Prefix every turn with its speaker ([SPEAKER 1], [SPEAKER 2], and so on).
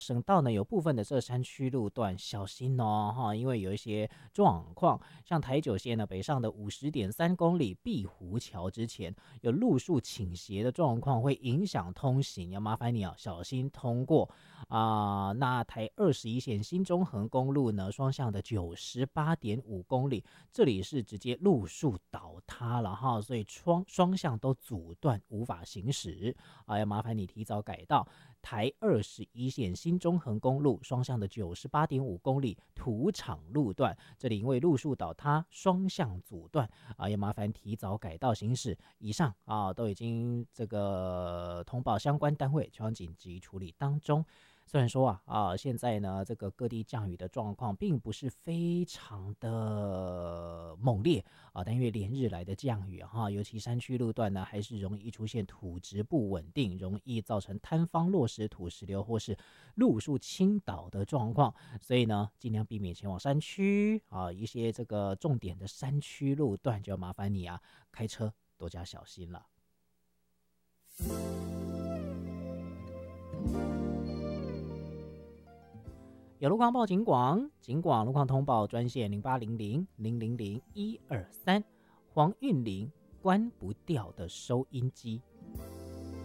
[SPEAKER 1] 省道呢有部分的这山区路段小心哦哈，因为有一些状况，像台九线呢北上的50.3公里碧湖桥之前有路树倾斜的状况，会影响通行，要麻烦你小心通过那台21线新中横公路呢双向的98.5公里，这里是直接路树倒塌了哈，所以双向都阻断无法行驶要麻烦你提早改道。台21线新中横公路双向的98.5公里土场路段，这里因为路树倒塌，双向阻断也麻烦提早改道行驶。以上都已经这个通报相关单位，前往紧急处理当中。虽然说现在呢这个各地降雨的状况并不是非常的猛烈但因为连日来的降雨尤其山区路段呢还是容易出现土质不稳定，容易造成坍方落石、土石流或是路树倾倒的状况，所以呢尽量避免前往山区一些这个重点的山区路段就要麻烦你开车多加小心了。有路况报警广，警广路况通报专线0800-000-123，黄韵玲关不掉的收音机。